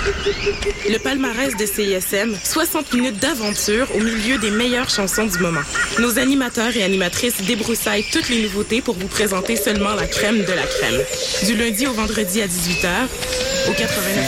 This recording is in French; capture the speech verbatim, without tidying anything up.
Le palmarès de C I S M, soixante minutes d'aventure au milieu des meilleures chansons du moment. Nos animateurs et animatrices débroussaillent toutes les nouveautés pour vous présenter seulement la crème de la crème. Du lundi au vendredi à dix-huit heures, au quatre-vingt-neuf.